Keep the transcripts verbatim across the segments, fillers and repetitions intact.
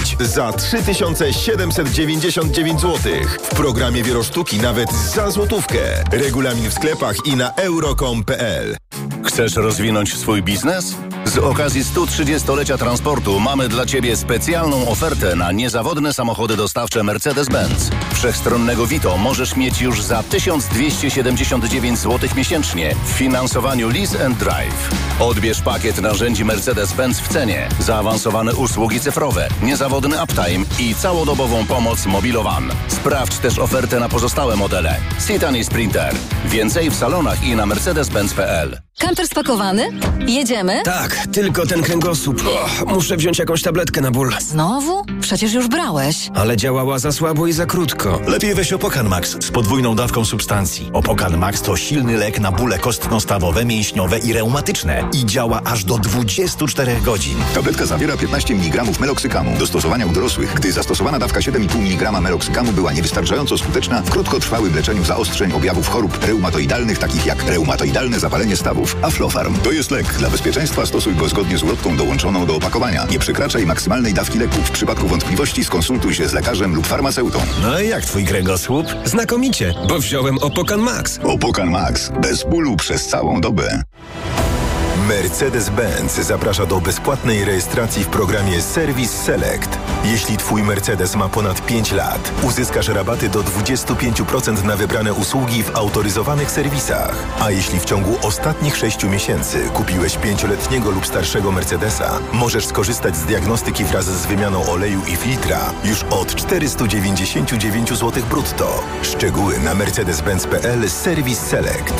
kupić za trzy tysiące siedemset dziewięćdziesiąt dziewięć złotych. W programie Wierosztuki nawet za złotówkę. Regulamin w sklepach i na euro kropka com kropka p l. Chcesz rozwinąć swój biznes? Z okazji stu trzydziestolecia transportu mamy dla Ciebie specjalną ofertę na niezawodne samochody dostawcze Mercedes-Benz. Wszechstronnego Vito możesz mieć już za tysiąc dwieście siedemdziesiąt dziewięć złotych miesięcznie w finansowaniu Lease and Drive. Odbierz pakiet narzędzi Mercedes-Benz w cenie, zaawansowane usługi cyfrowe, niezawodny uptime i całodobową pomoc Mobilowan. Sprawdź też ofertę na pozostałe modele. Citan i Sprinter. Więcej w salonach i na mercedes benz kropka p l. Kamper spakowany? Jedziemy? Tak, tylko ten kręgosłup. O, muszę wziąć jakąś tabletkę na ból. Znowu? Przecież już brałeś. Ale działała za słabo i za krótko. Lepiej weź Opokan Max z podwójną dawką substancji. Opokan Max to silny lek na bóle kostno-stawowe, mięśniowe i reumatyczne. I działa aż do dwudziestu czterech godzin. Tabletka zawiera piętnaście miligramów meloksykamu. Do stosowania u dorosłych, gdy zastosowana dawka siedem i pół miligrama meloksykamu była niewystarczająco skuteczna w krótkotrwałym leczeniu zaostrzeń objawów chorób reumatoidalnych, takich jak reumatoidalne zapalenie stawów. Aflofarm to jest lek. Dla bezpieczeństwa stosuj go zgodnie z ulotką dołączoną do opakowania. Nie przekraczaj maksymalnej dawki leku. W przypadku wątpliwości skonsultuj się z lekarzem lub farmaceutą. No i jak twój kręgosłup? Znakomicie, bo wziąłem Opokan Max. Opokan Max. Bez bólu przez całą dobę. Mercedes-Benz zaprasza do bezpłatnej rejestracji w programie Service Select. Jeśli Twój Mercedes ma ponad pięć lat, uzyskasz rabaty do dwadzieścia pięć procent na wybrane usługi w autoryzowanych serwisach. A jeśli w ciągu ostatnich sześciu miesięcy kupiłeś pięcioletniego lub starszego Mercedesa, możesz skorzystać z diagnostyki wraz z wymianą oleju i filtra już od czterysta dziewięćdziesiąt dziewięć złotych brutto. Szczegóły na mercedes benz kropka p l Service Select.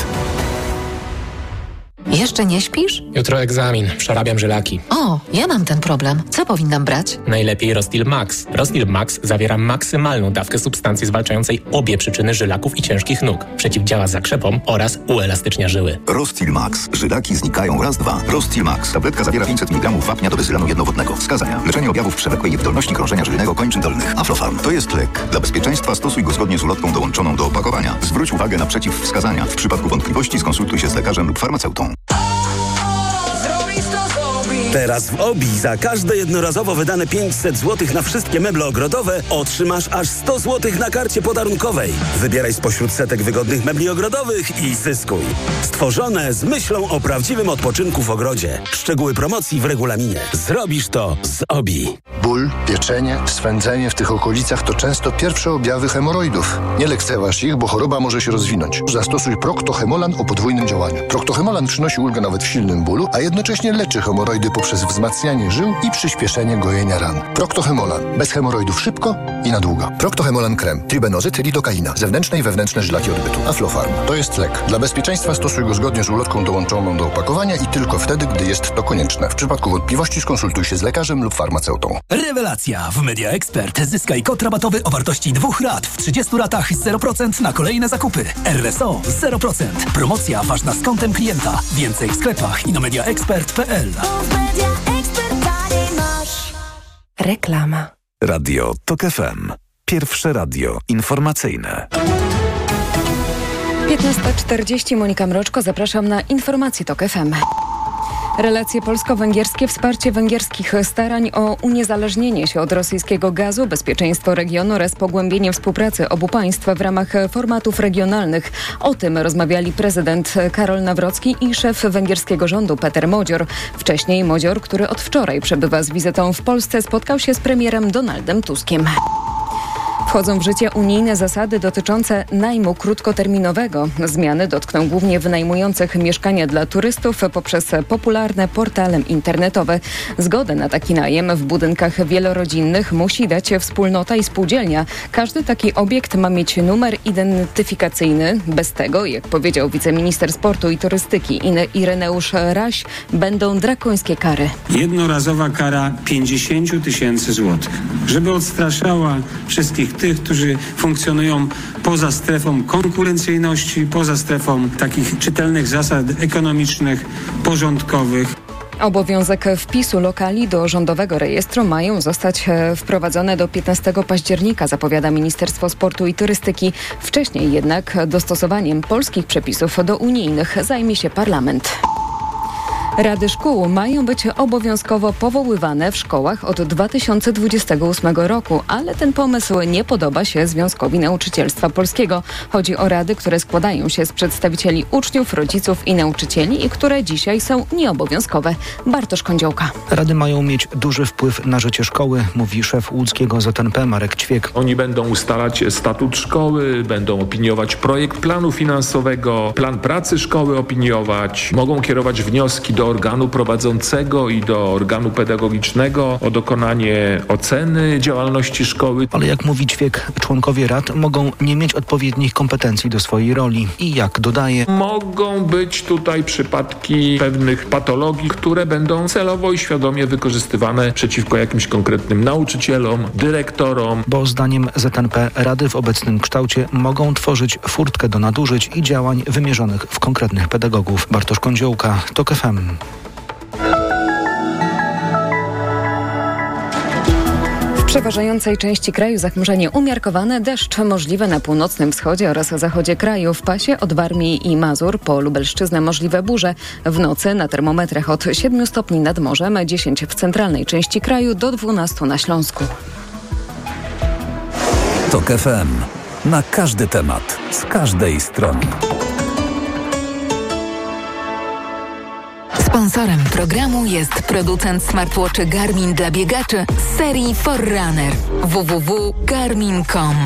Jeszcze nie śpisz? Jutro egzamin, przerabiam żylaki. O, ja mam ten problem. Co powinnam brać? Najlepiej Rostil Max. Rostil Max zawiera maksymalną dawkę substancji zwalczającej obie przyczyny żylaków i ciężkich nóg. Przeciwdziała zakrzepom oraz uelastycznia żyły. Rostil Max. Żylaki znikają raz, dwa. Rostil Max. Tabletka zawiera pięćset miligramów wapnia do bezylanu jednowodnego. Wskazania. Leczenie objawów przewlekłej niewydolności krążenia żylnego kończyn dolnych. Aflofarm. To jest lek. Dla bezpieczeństwa stosuj go zgodnie z ulotką dołączoną do opakowania. Zwróć uwagę na przeciwwskazania. W przypadku wątpliwości skonsultuj się z lekarzem lub farmaceutą. Teraz w Obi za każde jednorazowo wydane pięćset złotych na wszystkie meble ogrodowe otrzymasz aż sto złotych na karcie podarunkowej. Wybieraj spośród setek wygodnych mebli ogrodowych i zyskuj. Stworzone z myślą o prawdziwym odpoczynku w ogrodzie. Szczegóły promocji w regulaminie. Zrobisz to z Obi. Ból, pieczenie, swędzenie w tych okolicach to często pierwsze objawy hemoroidów. Nie lekceważ ich, bo choroba może się rozwinąć. Zastosuj Procto-Hemolan o podwójnym działaniu. Procto-Hemolan przynosi ulgę nawet w silnym bólu, a jednocześnie leczy hemoroidy poprzez wzmacnianie żył i przyspieszenie gojenia ran. Procto-Hemolan. Bez hemoroidów szybko i na długo. Procto-Hemolan krem. Tribenozyt, lidokaina. Zewnętrzne i wewnętrzne żylaki odbytu. Aflofarm. To jest lek. Dla bezpieczeństwa stosuj go zgodnie z ulotką dołączoną do opakowania i tylko wtedy, gdy jest to konieczne. W przypadku wątpliwości skonsultuj się z lekarzem lub farmaceutą. Rewelacja! W Media Expert zyskaj kod rabatowy o wartości dwóch rat w trzydziestu ratach zero procent na kolejne zakupy. R S O zero procent. Promocja ważna z kontem klienta. Więcej w sklepach i na media expert kropka p l. Reklama. Radio Tok F M. Pierwsze radio informacyjne. piętnasta czterdzieści, Monika Mroczko, zapraszam na informacje Tok F M. Relacje polsko-węgierskie, wsparcie węgierskich starań o uniezależnienie się od rosyjskiego gazu, bezpieczeństwo regionu oraz pogłębienie współpracy obu państw w ramach formatów regionalnych. O tym rozmawiali prezydent Karol Nawrocki i szef węgierskiego rządu Peter Modzior. Wcześniej Modzior, który od wczoraj przebywa z wizytą w Polsce, spotkał się z premierem Donaldem Tuskiem. Wchodzą w życie unijne zasady dotyczące najmu krótkoterminowego. Zmiany dotkną głównie wynajmujących mieszkania dla turystów poprzez popularne portale internetowe. Zgodę na taki najem w budynkach wielorodzinnych musi dać wspólnota i spółdzielnia. Każdy taki obiekt ma mieć numer identyfikacyjny. Bez tego, jak powiedział wiceminister sportu i turystyki Ireneusz Raś, będą drakońskie kary. Jednorazowa kara pięćdziesiąt tysięcy złotych. Żeby odstraszała wszystkich tych, którzy funkcjonują poza strefą konkurencyjności, poza strefą takich czytelnych zasad ekonomicznych, porządkowych. Obowiązek wpisu lokali do rządowego rejestru mają zostać wprowadzone do piętnastego października, zapowiada Ministerstwo Sportu i Turystyki. Wcześniej jednak dostosowaniem polskich przepisów do unijnych zajmie się parlament. Rady szkół mają być obowiązkowo powoływane w szkołach od dwa tysiące dwudziestego ósmego roku, ale ten pomysł nie podoba się Związkowi Nauczycielstwa Polskiego. Chodzi o rady, które składają się z przedstawicieli uczniów, rodziców i nauczycieli i które dzisiaj są nieobowiązkowe. Bartosz Kądziołka. Rady mają mieć duży wpływ na życie szkoły, mówi szef łódzkiego Z N P Marek Ćwiek. Oni będą ustalać statut szkoły, będą opiniować projekt planu finansowego, plan pracy szkoły opiniować, mogą kierować wnioski do organu prowadzącego i do organu pedagogicznego o dokonanie oceny działalności szkoły. Ale jak mówi Ćwiek, członkowie rad mogą nie mieć odpowiednich kompetencji do swojej roli. I jak dodaje, mogą być tutaj przypadki pewnych patologii, które będą celowo i świadomie wykorzystywane przeciwko jakimś konkretnym nauczycielom, dyrektorom. Bo zdaniem Z N P rady w obecnym kształcie mogą tworzyć furtkę do nadużyć i działań wymierzonych w konkretnych pedagogów. Bartosz Kądziołka, TOK F M. W przeważającej części kraju zachmurzenie umiarkowane, deszcz możliwy na północnym wschodzie oraz zachodzie kraju. W pasie od Warmii i Mazur po Lubelszczyznę możliwe burze. W nocy na termometrach od siedmiu stopni nad morzem, dziesięć w centralnej części kraju do dwunastu na Śląsku. TOK F M. Na każdy temat, z każdej strony. Sponsorem programu jest producent smartwatchy Garmin dla biegaczy z serii Forerunner. w w w kropka garmin kropka com.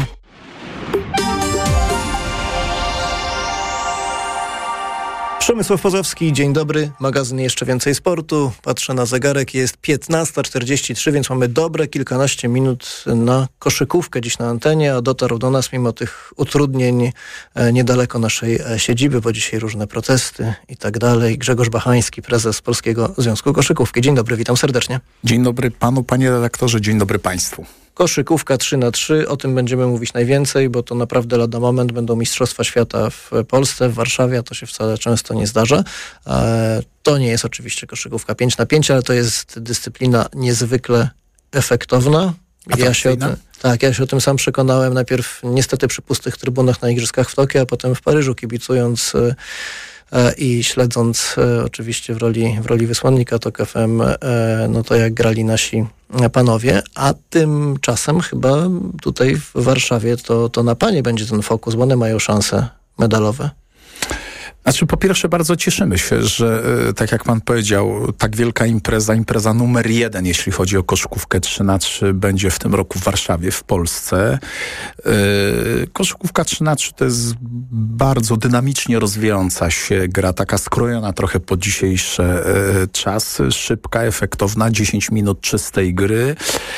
Przemysław Pozowski, dzień dobry. Magazyn Jeszcze Więcej Sportu. Patrzę na zegarek, jest piętnasta czterdzieści trzy, więc mamy dobre kilkanaście minut na koszykówkę dziś na antenie, a dotarł do nas mimo tych utrudnień niedaleko naszej siedziby, bo dzisiaj różne protesty i tak dalej. Grzegorz Bachański, prezes Polskiego Związku Koszykówki. Dzień dobry, witam serdecznie. Dzień dobry panu, panie redaktorze, dzień dobry państwu. Koszykówka trzy na trzy, o tym będziemy mówić najwięcej, bo to naprawdę lada moment będą Mistrzostwa Świata w Polsce, w Warszawie, a to się wcale często nie zdarza. To nie jest oczywiście koszykówka pięć na pięć, ale to jest dyscyplina niezwykle efektowna. Ja się o tym, tak, ja się o tym sam przekonałem, najpierw niestety przy pustych trybunach na Igrzyskach w Tokio, a potem w Paryżu, kibicując i śledząc oczywiście w roli, w roli wysłannika TOK F M, no to jak grali nasi panowie, a tymczasem chyba tutaj w Warszawie to, to na panie będzie ten fokus, bo one mają szanse medalowe. Znaczy, po pierwsze bardzo cieszymy się, że tak jak pan powiedział, tak wielka impreza, impreza numer jeden, jeśli chodzi o koszykówkę trzy na trzy, będzie w tym roku w Warszawie, w Polsce. Koszykówka trzy na trzy to jest bardzo dynamicznie rozwijająca się gra, taka skrojona trochę pod dzisiejsze czasy, szybka, efektowna, dziesięć minut czystej gry.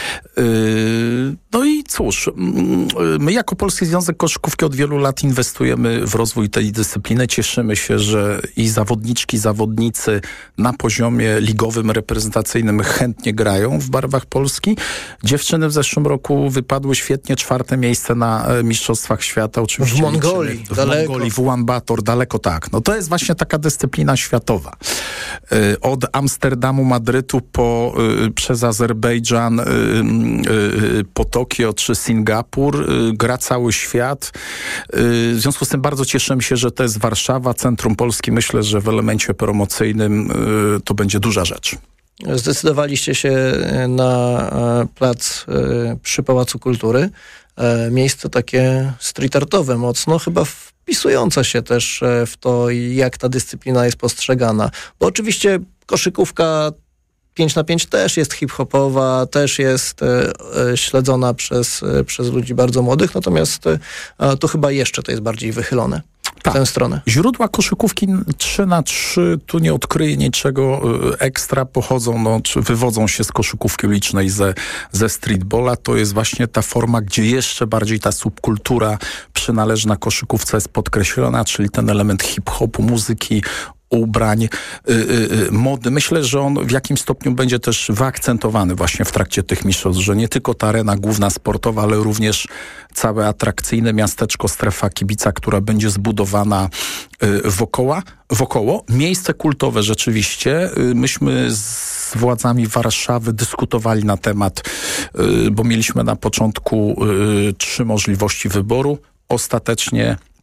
No i cóż, my jako Polski Związek Koszykówki od wielu lat inwestujemy w rozwój tej dyscypliny, cieszymy się, że i zawodniczki, zawodnicy na poziomie ligowym, reprezentacyjnym chętnie grają w barwach Polski. Dziewczyny w zeszłym roku wypadły świetnie, czwarte miejsce na Mistrzostwach Świata. Oczywiście w Mongolii, w daleko. Mongolii, w Ulan Bator, daleko tak. No to jest właśnie taka dyscyplina światowa. Od Amsterdamu, Madrytu po, przez Azerbejdżan, po Tokio czy Singapur gra cały świat. W związku z tym bardzo cieszymy się, że to jest Warszawa, Centrum Polski. Myślę, że w elemencie promocyjnym y, to będzie duża rzecz. Zdecydowaliście się na plac y, przy Pałacu Kultury. Y, miejsce takie street artowe mocno, chyba wpisujące się też w to, jak ta dyscyplina jest postrzegana. Bo oczywiście koszykówka pięć na pięć też jest hip-hopowa, też jest e, śledzona przez, e, przez ludzi bardzo młodych, natomiast e, to chyba jeszcze to jest bardziej wychylone w tak. tę stronę. Źródła koszykówki trzy na trzy, tu nie odkryję niczego ekstra, pochodzą, no, czy wywodzą się z koszykówki ulicznej, ze, ze streetballa. To jest właśnie ta forma, gdzie jeszcze bardziej ta subkultura przynależna koszykówce jest podkreślona, czyli ten element hip-hopu, muzyki, ubrań, y, y, mody. Myślę, że on w jakimś stopniu będzie też wyakcentowany właśnie w trakcie tych mistrzostw, że nie tylko ta arena główna sportowa, ale również całe atrakcyjne miasteczko, strefa kibica, która będzie zbudowana y, wokoła, wokoło. Miejsce kultowe rzeczywiście. Y, myśmy z władzami Warszawy dyskutowali na temat, y, bo mieliśmy na początku y, trzy możliwości wyboru. Ostatecznie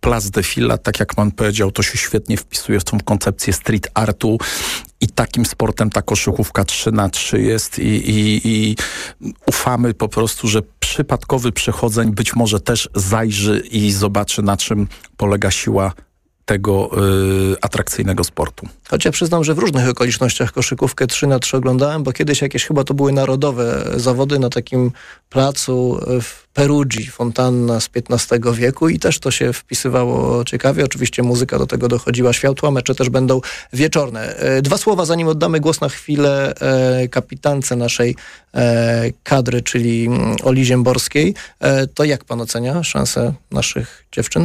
Place de Filla, tak jak pan powiedział, to się świetnie wpisuje w tą koncepcję street artu. I takim sportem ta koszykówka trzy na trzy jest i, i, i ufamy po prostu, że przypadkowy przechodzeń być może też zajrzy i zobaczy, na czym polega siła tego y, atrakcyjnego sportu. Choć ja przyznam, że w różnych okolicznościach koszykówkę trzy na trzy oglądałem, bo kiedyś jakieś chyba to były narodowe zawody na takim placu w Perugii, fontanna z piętnastego wieku i też to się wpisywało ciekawie. Oczywiście muzyka do tego dochodziła, światła, mecze też będą wieczorne. Dwa słowa, zanim oddamy głos na chwilę e, kapitance naszej e, kadry, czyli Oli Ziemborskiej. E, to jak pan ocenia szanse naszych dziewczyn?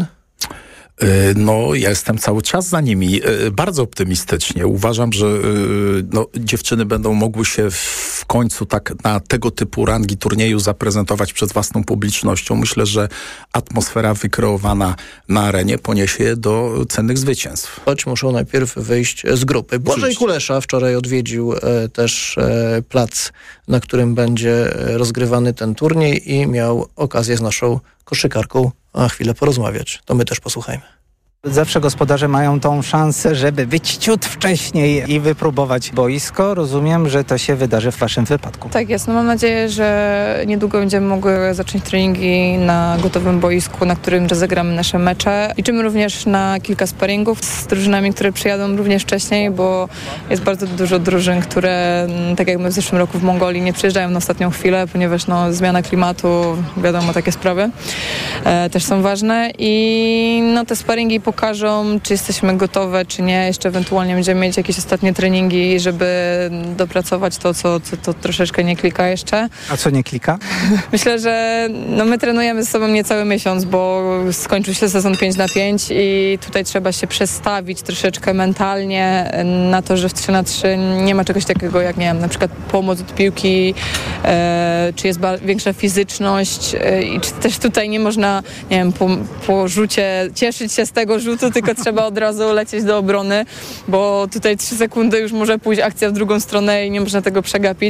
No, ja jestem cały czas za nimi bardzo optymistycznie. Uważam, że no, dziewczyny będą mogły się w końcu tak na tego typu rangi turnieju zaprezentować przed własną publicznością. Myślę, że atmosfera wykreowana na arenie poniesie je do cennych zwycięstw. Choć muszą najpierw wyjść z grupy. Błażej Kulesza wczoraj odwiedził e, też e, plac, na którym będzie rozgrywany ten turniej i miał okazję z naszą koszykarką a chwilę porozmawiać. To my też posłuchajmy. Zawsze gospodarze mają tą szansę, żeby być ciut wcześniej i wypróbować boisko. Rozumiem, że to się wydarzy w waszym wypadku. Tak jest. No mam nadzieję, że niedługo będziemy mogły zacząć treningi na gotowym boisku, na którym rozegramy nasze mecze. Liczymy również na kilka sparingów z drużynami, które przyjadą również wcześniej, bo jest bardzo dużo drużyn, które, tak jak my w zeszłym roku w Mongolii, nie przyjeżdżają na ostatnią chwilę, ponieważ no, zmiana klimatu, wiadomo, takie sprawy e, też są ważne i no, te sparingi pokażą, czy jesteśmy gotowe, czy nie. Jeszcze ewentualnie będziemy mieć jakieś ostatnie treningi, żeby dopracować to, co, co to troszeczkę nie klika jeszcze. A co nie klika? Myślę, że no my trenujemy ze sobą niecały miesiąc, bo skończył się sezon pięć na pięć i tutaj trzeba się przestawić troszeczkę mentalnie na to, że w trzy na trzy nie ma czegoś takiego jak, nie wiem, na przykład pomoc od piłki, e, czy jest ba- większa fizyczność e, i czy też tutaj nie można, nie wiem, po, po rzucie cieszyć się z tego rzutu, tylko trzeba od razu lecieć do obrony, bo tutaj trzy sekundy już może pójść akcja w drugą stronę i nie można tego przegapić.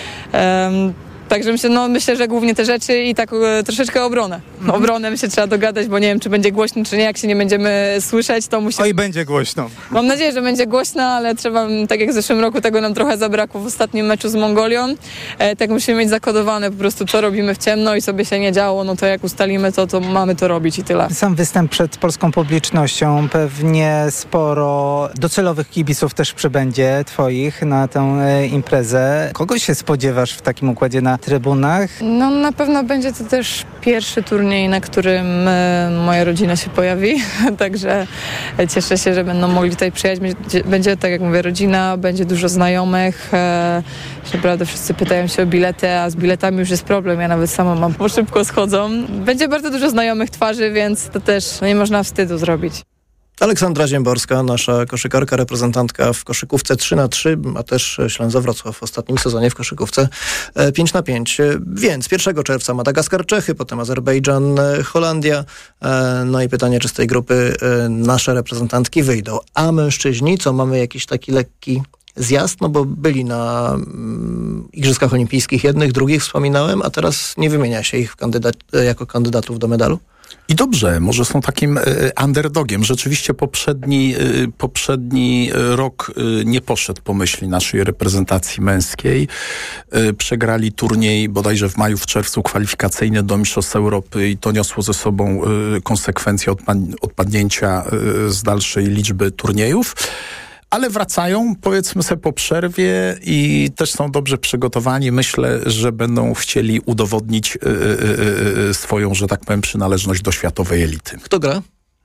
Um, Także myślę, no, myślę, że głównie te rzeczy i tak e, troszeczkę obronę. No, obronę myślę, trzeba dogadać, bo nie wiem, czy będzie głośno, czy nie. Jak się nie będziemy słyszeć, to musi... Oj, będzie głośno. Mam nadzieję, że będzie głośno, ale trzeba, tak jak w zeszłym roku, tego nam trochę zabrakło w ostatnim meczu z Mongolią. E, tak musimy mieć zakodowane po prostu, co robimy w ciemno i sobie się nie działo, no to jak ustalimy to, to mamy to robić i tyle. Sam występ przed polską publicznością, pewnie sporo docelowych kibiców też przybędzie twoich na tę e, imprezę. Kogo się spodziewasz w takim układzie na trybunach? No na pewno będzie to też pierwszy turniej, na którym e, moja rodzina się pojawi, także cieszę się, że będą mogli tutaj przyjechać. Będzie, będzie, tak jak mówię, rodzina, będzie dużo znajomych. E, naprawdę wszyscy pytają się o bilety, a z biletami już jest problem. Ja nawet sama mam, bo szybko schodzą. Będzie bardzo dużo znajomych twarzy, więc to też no, nie można wstydu zrobić. Aleksandra Ziemborska, nasza koszykarka, reprezentantka w koszykówce trzy na trzy, a też Ślęza Wrocław w ostatnim sezonie w koszykówce pięć na pięć. Więc pierwszego czerwca Madagaskar, Czechy, potem Azerbejdżan, Holandia. No i pytanie, czy z tej grupy nasze reprezentantki wyjdą. A mężczyźni, co mamy jakiś taki lekki zjazd, no bo byli na mm, Igrzyskach Olimpijskich jednych, drugich wspominałem, a teraz nie wymienia się ich w kandydat, jako kandydatów do medalu? I dobrze, może są takim y, underdogiem. Rzeczywiście poprzedni, y, poprzedni rok y, nie poszedł po myśli naszej reprezentacji męskiej. Y, przegrali turniej bodajże w maju, w czerwcu kwalifikacyjny do Mistrzostw Europy i to niosło ze sobą y, konsekwencje odpad- odpadnięcia y, z dalszej liczby turniejów. Ale wracają, powiedzmy sobie, po przerwie i też są dobrze przygotowani. Myślę, że będą chcieli udowodnić yy, yy, swoją, że tak powiem, przynależność do światowej elity. Kto gra?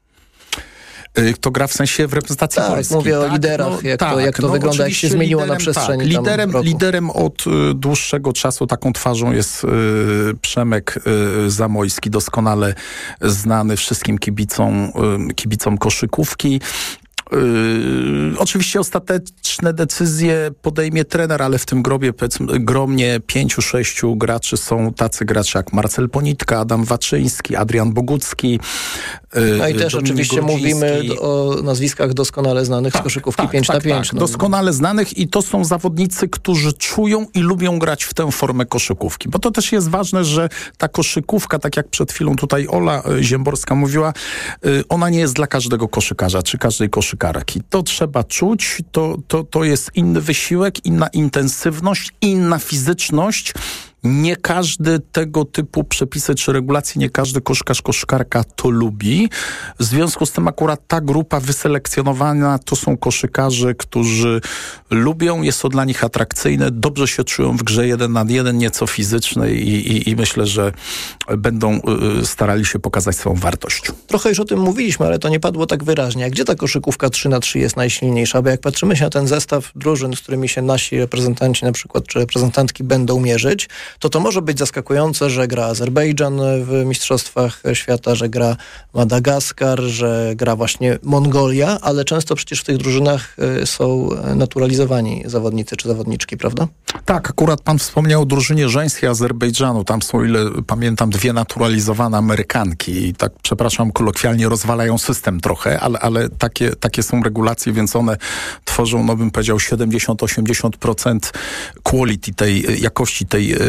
Yy, kto gra w sensie w reprezentacji tak, polskiej? mówię tak, o liderach, no, jak, tak, to, jak to no, wygląda, jak się zmieniło liderem, na przestrzeni tak, liderem, roku. liderem od y, dłuższego czasu taką twarzą jest y, Przemek y, Zamojski, doskonale znany wszystkim kibicom, y, kibicom koszykówki. Yy, oczywiście ostateczne decyzje podejmie trener, ale w tym grobie, powiedzmy, gromnie pięciu, sześciu graczy są tacy gracze jak Marcel Ponitka, Adam Waczyński, Adrian Bogucki. Yy, no i też Dominik oczywiście Grudziński. mówimy o nazwiskach doskonale znanych tak, z koszykówki tak, pięć tak, na pięć. Tak, no. Doskonale znanych i to są zawodnicy, którzy czują i lubią grać w tę formę koszykówki. Bo to też jest ważne, że ta koszykówka, tak jak przed chwilą tutaj Ola Ziemborska mówiła, yy, ona nie jest dla każdego koszykarza, czy każdej koszykarki. To trzeba czuć, to, to, to jest inny wysiłek, inna intensywność, inna fizyczność. Nie każdy tego typu przepisy czy regulacje, nie każdy koszykarz, koszykarka to lubi. W związku z tym akurat ta grupa wyselekcjonowana to są koszykarze, którzy lubią, jest to dla nich atrakcyjne, dobrze się czują w grze jeden na jeden, nieco fizycznej i, i, i myślę, że będą y, starali się pokazać swoją wartość. Trochę już o tym mówiliśmy, ale to nie padło tak wyraźnie. A gdzie ta koszykówka trzy na trzy jest najsilniejsza? Bo jak patrzymy się na ten zestaw drużyn, z którymi się nasi reprezentanci na przykład, czy reprezentantki będą mierzyć, to to może być zaskakujące, że gra Azerbejdżan w Mistrzostwach Świata, że gra Madagaskar, że gra właśnie Mongolia, ale często przecież w tych drużynach są naturalizowani zawodnicy czy zawodniczki, prawda? Tak, akurat pan wspomniał o drużynie żeńskiej Azerbejdżanu. Tam są, ile pamiętam, dwie naturalizowane Amerykanki i tak, przepraszam, kolokwialnie rozwalają system trochę, ale, ale takie, takie są regulacje, więc one tworzą, no bym powiedział, siedemdziesiąt do osiemdziesięciu procent quality tej, jakości tej yy,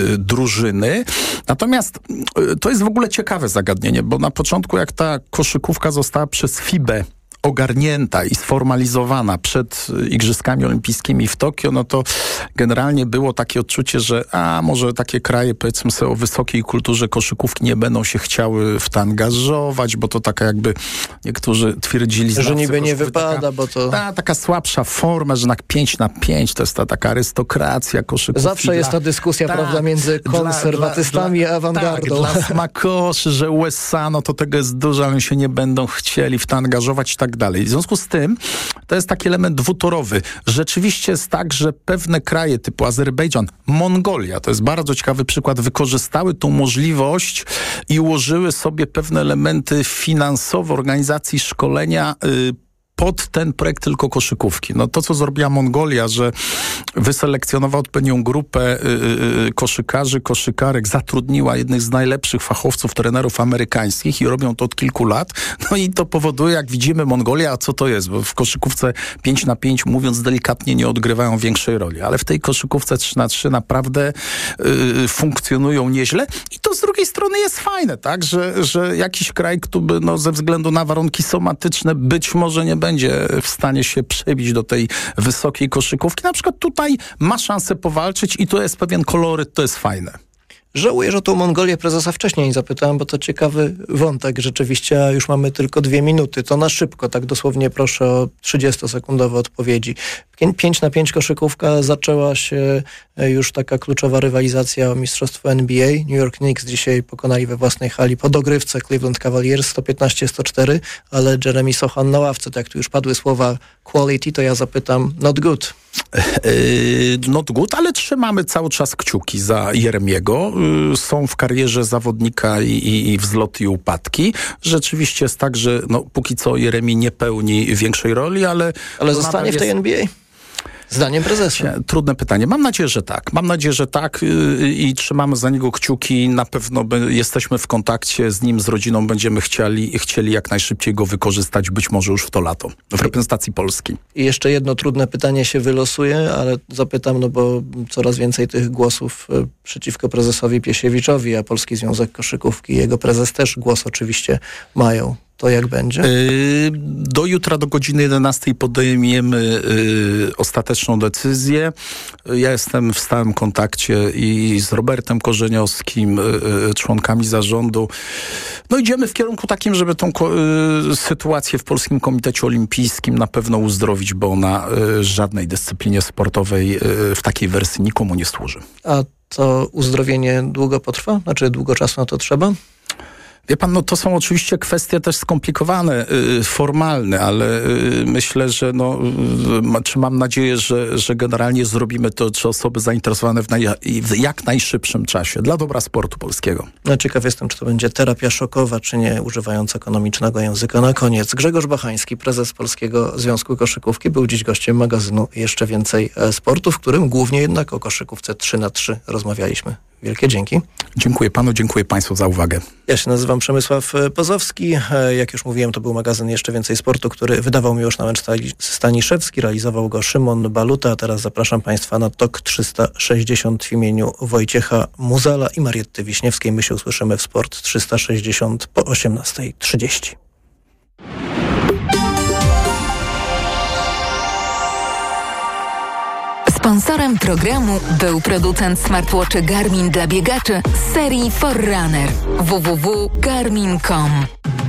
drużyny. Natomiast yy, to jest w ogóle ciekawe zagadnienie, bo na początku, jak ta koszykówka została przez F I B E ogarnięta i sformalizowana przed Igrzyskami Olimpijskimi w Tokio, no to generalnie było takie odczucie, że a może takie kraje, powiedzmy sobie, o wysokiej kulturze koszykówki nie będą się chciały w to angażować, bo to taka jakby niektórzy twierdzili, że niby nie wypada, taka, bo to... Ta, taka słabsza forma, że jednak pięć na pięć to jest ta taka arystokracja koszykówki. Zawsze dla, jest ta dyskusja, tak, prawda, między konserwatystami dla, dla, a awangardą. Tak, dla smakoszy, że U S A, no to tego jest dużo, ale się nie będą chcieli w to angażować i tak dalej. W związku z tym to jest taki element dwutorowy. Rzeczywiście jest tak, że pewne kraje typu Azerbejdżan, Mongolia, to jest bardzo ciekawy przykład, wykorzystały tą możliwość i ułożyły sobie pewne elementy finansowe, organizacji szkolenia yy, pod ten projekt tylko koszykówki. No to, co zrobiła Mongolia, że wyselekcjonowała odpowiednią grupę yy, koszykarzy, koszykarek, zatrudniła jednych z najlepszych fachowców, trenerów amerykańskich i robią to od kilku lat. No i to powoduje, jak widzimy, Mongolia, a co to jest? Bo w koszykówce pięć na pięć, mówiąc delikatnie, nie odgrywają większej roli. Ale w tej koszykówce trzy na trzy naprawdę yy, funkcjonują nieźle. I to z drugiej strony jest fajne, tak? Że, że jakiś kraj, który no, ze względu na warunki somatyczne być może nie będzie w stanie się przebić do tej wysokiej koszykówki. Na przykład tutaj ma szansę powalczyć i to jest pewien koloryt, to jest fajne. Żałuję, że tą Mongolię prezesa wcześniej nie zapytałem, bo to ciekawy wątek. Rzeczywiście, a już mamy tylko dwie minuty. To na szybko, tak dosłownie proszę o trzydziestosekundowe odpowiedzi. pięć na pięć koszykówka, zaczęła się już taka kluczowa rywalizacja o mistrzostwo N B A. New York Knicks dzisiaj pokonali we własnej hali po dogrywce Cleveland Cavaliers sto piętnaście sto cztery, ale Jeremy Sochan na ławce, to jak tu już padły słowa quality, to ja zapytam not good. Yy, not good, ale trzymamy cały czas kciuki za Jeremiego. Yy, są w karierze zawodnika i, i, i wzloty i upadki. Rzeczywiście jest tak, że no, póki co Jeremi nie pełni większej roli, ale... Ale zostanie w tej jest... N B A? Zdaniem prezesa. Trudne pytanie. Mam nadzieję, że tak. Mam nadzieję, że tak yy, i trzymamy za niego kciuki. Na pewno by, jesteśmy w kontakcie z nim, z rodziną. Będziemy chcieli, chcieli jak najszybciej go wykorzystać, być może już w to lato, w reprezentacji Polski. I jeszcze jedno trudne pytanie się wylosuje, ale zapytam, no bo coraz więcej tych głosów y, przeciwko prezesowi Piesiewiczowi, a Polski Związek Koszykówki i jego prezes też głos oczywiście mają. To jak będzie? Yy, do jutra, do godziny jedenastej podejmiemy yy, ostateczną decyzję. Ja jestem w stałym kontakcie i z Robertem Korzeniowskim, yy, członkami zarządu. No idziemy w kierunku takim, żeby tą yy, sytuację w Polskim Komitecie Olimpijskim na pewno uzdrowić, bo ona yy, żadnej dyscyplinie sportowej yy, w takiej wersji nikomu nie służy. A to uzdrowienie długo potrwa? Znaczy długo czasu na to trzeba? Wie pan, no to są oczywiście kwestie też skomplikowane, y, formalne, ale y, myślę, że no, y, czy mam nadzieję, że, że generalnie zrobimy to, czy osoby zainteresowane w, naj, w jak najszybszym czasie, dla dobra sportu polskiego. No, ciekaw jestem, czy to będzie terapia szokowa, czy nie, używając ekonomicznego języka. Na koniec Grzegorz Bachański, prezes Polskiego Związku Koszykówki, był dziś gościem magazynu Jeszcze Więcej Sportu, w którym głównie jednak o koszykówce trzy na trzy rozmawialiśmy. Wielkie dzięki. Dziękuję panu, dziękuję państwu za uwagę. Ja się nazywam Przemysław Pozowski. Jak już mówiłem, to był magazyn Jeszcze Więcej Sportu, który wydawał Miłosz Nałęcz-Staniszewski, realizował go Szymon Baluta, a teraz zapraszam państwa na Tok trzysta sześćdziesiąt w imieniu Wojciecha Muzala i Marietty Wiśniewskiej. My się usłyszymy w Sport trzysta sześćdziesiąt po osiemnasta trzydzieści. Sponsorem programu był producent smartwatchy Garmin dla biegaczy z serii Forerunner. w w w kropka garmin kropka com.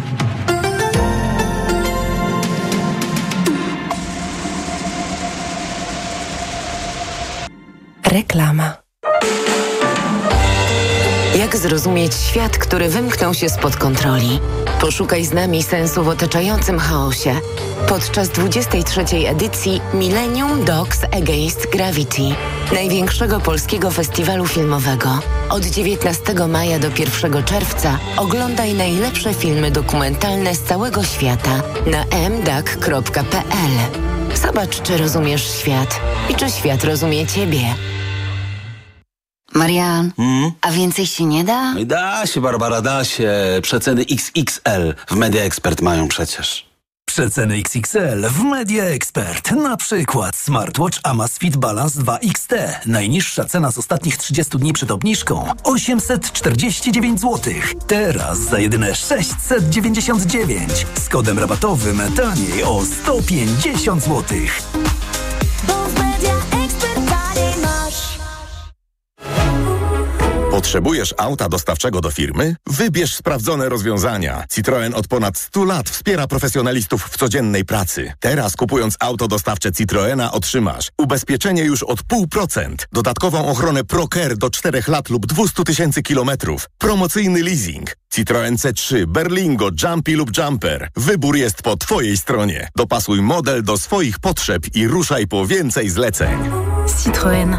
Reklama. Jak zrozumieć świat, który wymknął się spod kontroli? Poszukaj z nami sensu w otaczającym chaosie. Podczas dwudziestej trzeciej edycji Millennium Dogs Against Gravity, największego polskiego festiwalu filmowego. Od dziewiętnastego maja do pierwszego czerwca oglądaj najlepsze filmy dokumentalne z całego świata na m d a c kropka p l. Zobacz, czy rozumiesz świat i czy świat rozumie ciebie. Marian, Hmm? a więcej się nie da? No i da się, Barbara, da się. Przeceny X X L w Media Expert mają przecież. Przeceny X X L w Media Expert. Na przykład smartwatch Amazfit Balance dwa X T. Najniższa cena z ostatnich trzydziestu dni przed obniżką osiemset czterdzieści dziewięć złotych. Teraz za jedyne sześćset dziewięćdziesiąt dziewięć. Z kodem rabatowym taniej o sto pięćdziesiąt złotych. Potrzebujesz auta dostawczego do firmy? Wybierz sprawdzone rozwiązania. Citroen od ponad stu lat wspiera profesjonalistów w codziennej pracy. Teraz kupując auto dostawcze Citroena otrzymasz ubezpieczenie już od zero przecinek pięć procent, dodatkową ochronę ProCare do czterech lat lub dwieście tysięcy kilometrów, promocyjny leasing. Citroen C trzy, Berlingo, Jumpy lub Jumper. Wybór jest po twojej stronie. Dopasuj model do swoich potrzeb i ruszaj po więcej zleceń. Citroen.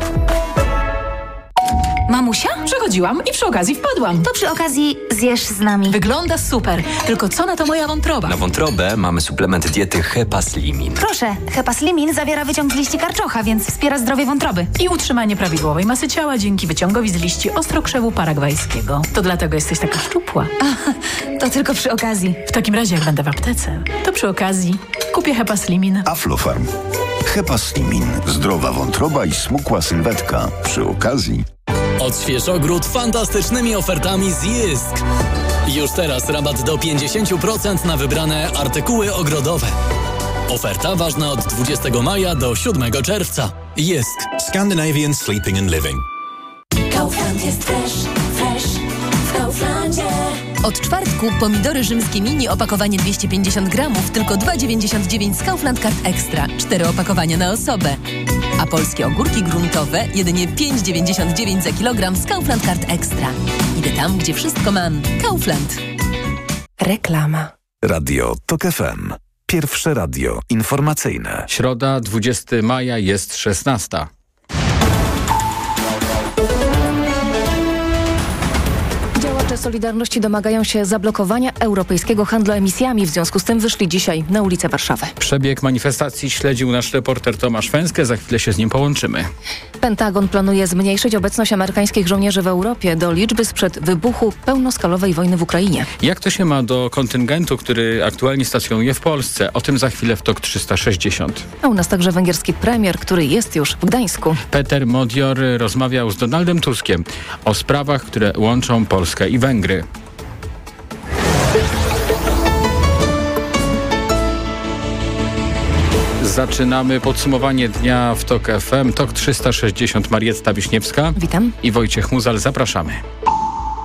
Mamusia? Przechodziłam i przy okazji wpadłam. To przy okazji zjesz z nami. Wygląda super, tylko co na to moja wątroba? Na wątrobę mamy suplement diety Hepaslimin. Proszę, Hepaslimin zawiera wyciąg z liści karczocha, więc wspiera zdrowie wątroby. I utrzymanie prawidłowej masy ciała dzięki wyciągowi z liści ostrokrzewu paragwajskiego. To dlatego jesteś taka szczupła. A, to tylko przy okazji. W takim razie, jak będę w aptece, to przy okazji kupię Hepaslimin. Aflofarm. Hepaslimin. Zdrowa wątroba i smukła sylwetka. Przy okazji... Odśwież ogród fantastycznymi ofertami z Jysk. Już teraz rabat do pięćdziesiąt procent na wybrane artykuły ogrodowe. Oferta ważna od dwudziestego maja do siódmego czerwca. Jysk. Scandinavian Sleeping and Living. Kaufland jest fresh, fresh w Kauflandzie. Od czwartku pomidory rzymskie mini opakowanie dwieście pięćdziesiąt gramów tylko dwa dziewięćdziesiąt dziewięć z Kaufland Card Extra. Cztery opakowania na osobę. A polskie ogórki gruntowe jedynie pięć dziewięćdziesiąt dziewięć za kilogram z Kaufland Card Extra. Idę tam, gdzie wszystko mam. Kaufland. Reklama. Radio Tok F M. Pierwsze radio informacyjne. Środa, dwudziestego maja, jest szesnasta. Działacze Solidarności domagają się zablokowania europejskiego handlu emisjami. W związku z tym wyszli dzisiaj na ulicę Warszawy. Przebieg manifestacji śledził nasz reporter Tomasz Węskę. Za chwilę się z nim połączymy. Pentagon planuje zmniejszyć obecność amerykańskich żołnierzy w Europie do liczby sprzed wybuchu pełnoskalowej wojny w Ukrainie. Jak to się ma do kontyngentu, który aktualnie stacjonuje w Polsce? O tym za chwilę w Tok trzysta sześćdziesiąt. A u nas także węgierski premier, który jest już w Gdańsku. Peter Modior rozmawiał z Donaldem Tuskiem o sprawach, które łączą Polskę i Węgry. Zaczynamy podsumowanie dnia w Tok F M. Tok trzysta sześćdziesiąt. Marietta Wiśniewska. Witam. I Wojciech Muzal. Zapraszamy.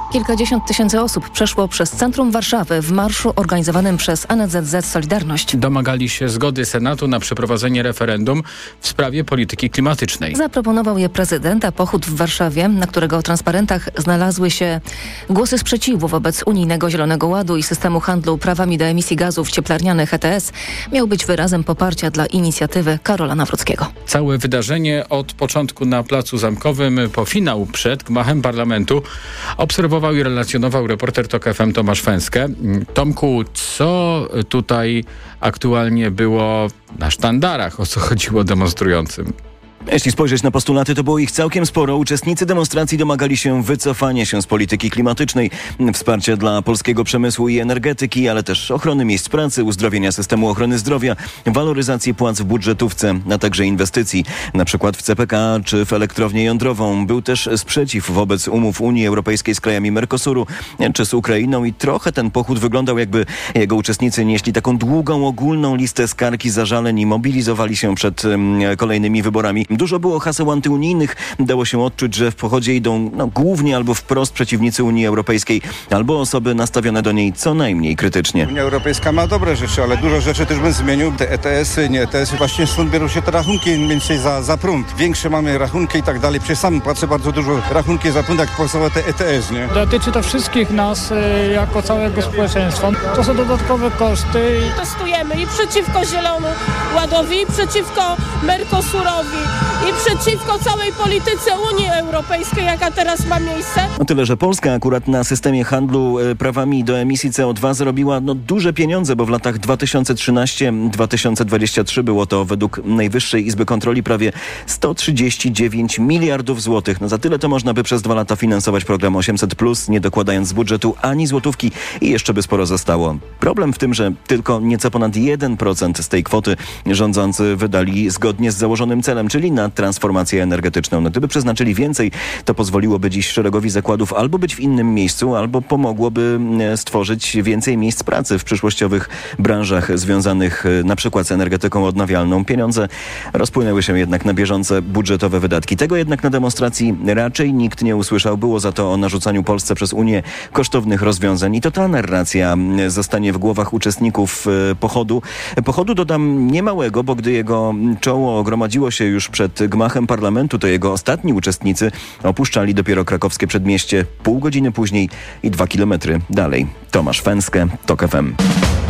Kilkadziesiąt tysięcy osób przeszło przez centrum Warszawy w marszu organizowanym przez N Z Z Solidarność. Domagali się zgody Senatu na przeprowadzenie referendum w sprawie polityki klimatycznej. Zaproponował je prezydent, a pochód w Warszawie, na którego transparentach znalazły się głosy sprzeciwu wobec unijnego Zielonego Ładu i systemu handlu prawami do emisji gazów cieplarnianych E T S, miał być wyrazem poparcia dla inicjatywy Karola Nawrockiego. Całe wydarzenie od początku na Placu Zamkowym po finał przed gmachem parlamentu obserwował i relacjonował reporter TOK F M Tomasz Fęskę. Tomku, co tutaj aktualnie było na sztandarach, o co chodziło demonstrującym? Jeśli spojrzeć na postulaty, to było ich całkiem sporo. Uczestnicy demonstracji domagali się wycofania się z polityki klimatycznej, wsparcia dla polskiego przemysłu i energetyki, ale też ochrony miejsc pracy, uzdrowienia systemu ochrony zdrowia, waloryzacji płac w budżetówce, a także inwestycji, na przykład w C P K czy w elektrownię jądrową. Był też sprzeciw wobec umów Unii Europejskiej z krajami Mercosuru czy z Ukrainą i trochę ten pochód wyglądał, jakby jego uczestnicy nieśli taką długą, ogólną listę skarg i zażaleń i mobilizowali się przed um, kolejnymi wyborami. Dużo było haseł antyunijnych. Dało się odczuć, że w pochodzie idą no, głównie albo wprost przeciwnicy Unii Europejskiej, albo osoby nastawione do niej co najmniej krytycznie. Unia Europejska ma dobre rzeczy, ale dużo rzeczy też bym zmienił. Te E T S-y, nie E T S-y, właśnie stąd biorą się te rachunki mniej więcej za, za prąd. Większe mamy rachunki i tak dalej. Przecież sam płacę bardzo dużo rachunki za prąd, jak płacowe te E T S, nie? Dotyczy to wszystkich nas y, jako całego społeczeństwa. To są dodatkowe koszty. Protestujemy i przeciwko Zielonemu Ładowi, i przeciwko Mercosurowi, i przeciwko całej polityce Unii Europejskiej, jaka teraz ma miejsce. O tyle, że Polska akurat na systemie handlu prawami do emisji C O dwa zarobiła no, duże pieniądze, bo w latach dwa tysiące trzynasty do dwa tysiące dwudziestego trzeciego było to według Najwyższej Izby Kontroli prawie sto trzydzieści dziewięć miliardów złotych. No za tyle to można by przez dwa lata finansować program osiemset plus, nie dokładając z budżetu ani złotówki i jeszcze by sporo zostało. Problem w tym, że tylko nieco ponad jeden procent z tej kwoty rządzący wydali zgodnie z założonym celem, czyli na transformację energetyczną. No, gdyby przeznaczyli więcej, to pozwoliłoby dziś szeregowi zakładów albo być w innym miejscu, albo pomogłoby stworzyć więcej miejsc pracy w przyszłościowych branżach związanych na przykład z energetyką odnawialną. Pieniądze rozpłynęły się jednak na bieżące budżetowe wydatki. Tego jednak na demonstracji raczej nikt nie usłyszał. Było za to o narzucaniu Polsce przez Unię kosztownych rozwiązań i to ta narracja zostanie w głowach uczestników pochodu. Pochodu dodam niemałego, bo gdy jego czoło ogromadziło się już przed gmachem parlamentu, to jego ostatni uczestnicy opuszczali dopiero krakowskie przedmieście pół godziny później i dwa kilometry dalej. Tomasz Fęskę, TOK F M.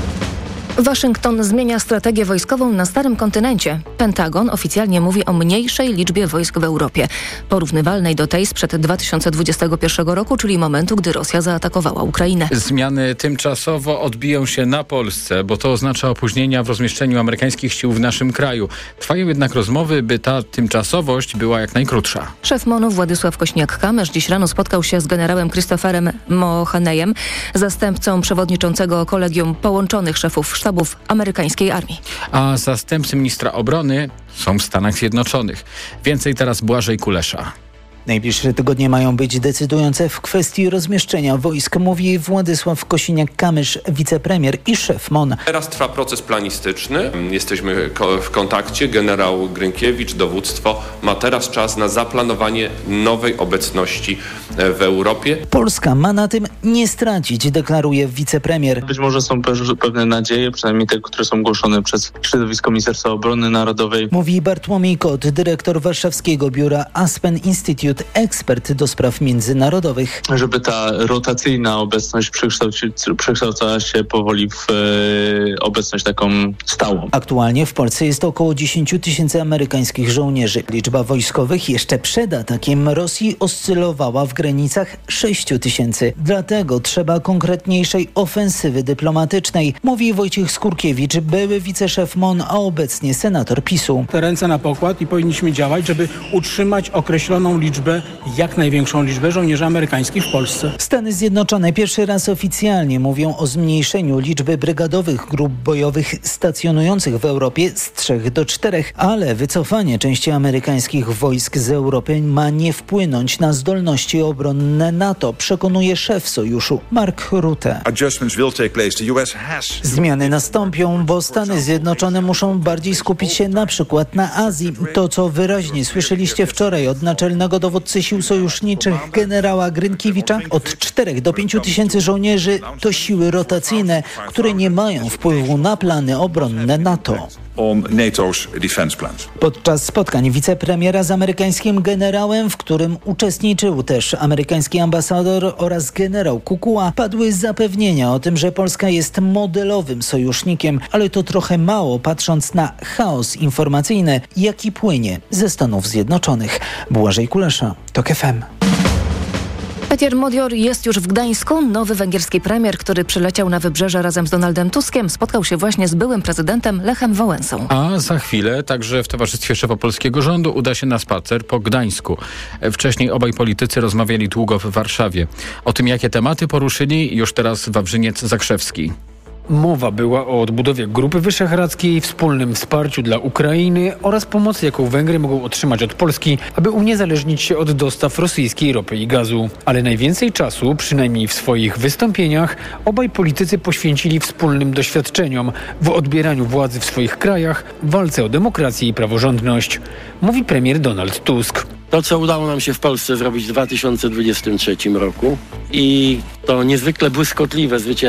Waszyngton zmienia strategię wojskową na Starym Kontynencie. Pentagon oficjalnie mówi o mniejszej liczbie wojsk w Europie, porównywalnej do tej sprzed dwa tysiące dwudziestego pierwszego roku, czyli momentu, gdy Rosja zaatakowała Ukrainę. Zmiany tymczasowo odbiją się na Polsce, bo to oznacza opóźnienia w rozmieszczeniu amerykańskich sił w naszym kraju. Trwają jednak rozmowy, by ta tymczasowość była jak najkrótsza. Szef M O N-u Władysław Kośniak-Kamysz dziś rano spotkał się z generałem Christopherem Mohanejem, zastępcą przewodniczącego Kolegium Połączonych Szefów Sztabów amerykańskiej armii. A zastępcy ministra obrony są w Stanach Zjednoczonych. Więcej teraz Błażej Kulesza. Najbliższe tygodnie mają być decydujące w kwestii rozmieszczenia wojsk, mówi Władysław Kosiniak-Kamysz, wicepremier i szef M O N. Teraz trwa proces planistyczny. Jesteśmy w kontakcie. Generał Grynkiewicz, dowództwo ma teraz czas na zaplanowanie nowej obecności w Europie. Polska ma na tym nie stracić, deklaruje wicepremier. Być może są pewne nadzieje, przynajmniej te, które są głoszone przez środowisko Ministerstwa Obrony Narodowej. Mówi Bartłomiej Kot, dyrektor warszawskiego biura Aspen Institute, ekspert do spraw międzynarodowych. Żeby ta rotacyjna obecność przekształcała się powoli w e, obecność taką stałą. Aktualnie w Polsce jest około dziesięć tysięcy amerykańskich żołnierzy. Liczba wojskowych jeszcze przed atakiem Rosji oscylowała w granicach sześć tysięcy. Dlatego trzeba konkretniejszej ofensywy dyplomatycznej, mówi Wojciech Skurkiewicz, były wiceszef M O N, a obecnie senator PiSu. Te ręce na pokład i powinniśmy działać, żeby utrzymać określoną liczbę jak największą liczbę żołnierzy amerykańskich w Polsce. Stany Zjednoczone pierwszy raz oficjalnie mówią o zmniejszeniu liczby brygadowych grup bojowych stacjonujących w Europie z trzech do czterech, ale wycofanie części amerykańskich wojsk z Europy ma nie wpłynąć na zdolności obronne NATO, przekonuje szef sojuszu Mark Rutte. Zmiany nastąpią, bo Stany Zjednoczone muszą bardziej skupić się na przykład na Azji. To, co wyraźnie słyszeliście wczoraj od naczelnego dowództwa dowódcy sił sojuszniczych generała Grynkiewicza, od czterech do pięciu tysięcy żołnierzy to siły rotacyjne, które nie mają wpływu na plany obronne NATO. On NATO's defense plans. Podczas spotkań wicepremiera z amerykańskim generałem, w którym uczestniczył też amerykański ambasador oraz generał Kukuła, padły zapewnienia o tym, że Polska jest modelowym sojusznikiem, ale to trochę mało, patrząc na chaos informacyjny, jaki płynie ze Stanów Zjednoczonych. Błażej Kulesza, TOK F M. Peter Modior jest już w Gdańsku. Nowy węgierski premier, który przyleciał na wybrzeże razem z Donaldem Tuskiem, spotkał się właśnie z byłym prezydentem Lechem Wałęsą. A za chwilę także w towarzystwie szefa polskiego rządu uda się na spacer po Gdańsku. Wcześniej obaj politycy rozmawiali długo w Warszawie. O tym, jakie tematy poruszyli, już teraz Wawrzyniec Zakrzewski. Mowa była o odbudowie Grupy Wyszehradzkiej, wspólnym wsparciu dla Ukrainy oraz pomocy, jaką Węgry mogą otrzymać od Polski, aby uniezależnić się od dostaw rosyjskiej ropy i gazu. Ale najwięcej czasu, przynajmniej w swoich wystąpieniach, obaj politycy poświęcili wspólnym doświadczeniom w odbieraniu władzy w swoich krajach, walce o demokrację i praworządność. Mówi premier Donald Tusk. To, co udało nam się w Polsce zrobić w dwa tysiące dwudziestym trzecim roku i to niezwykle błyskotliwe zwycięstwo